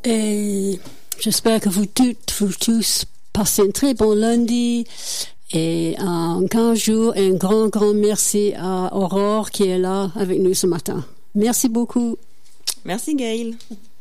Et j'espère que vous tous passez un très bon lundi. Et en 15 jours, un grand merci à Aurore qui est là avec nous ce matin. Merci beaucoup. Merci Gail.